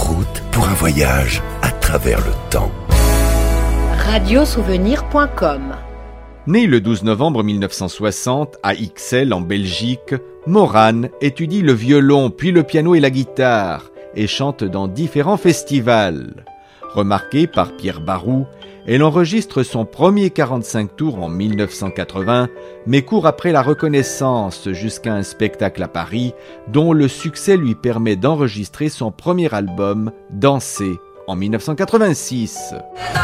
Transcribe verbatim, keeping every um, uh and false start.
route pour un voyage à travers le temps. radiosouvenir point com. Né le douze novembre mille neuf cent soixante à Ixelles en Belgique, Moran étudie le violon puis le piano et la guitare et chante dans différents festivals. Remarquée par Pierre Barou, elle enregistre son premier quarante-cinq tours en mille neuf cent quatre-vingts, mais court après la reconnaissance jusqu'à un spectacle à Paris, dont le succès lui permet d'enregistrer son premier album, Danser, en mille neuf cent quatre-vingt-six.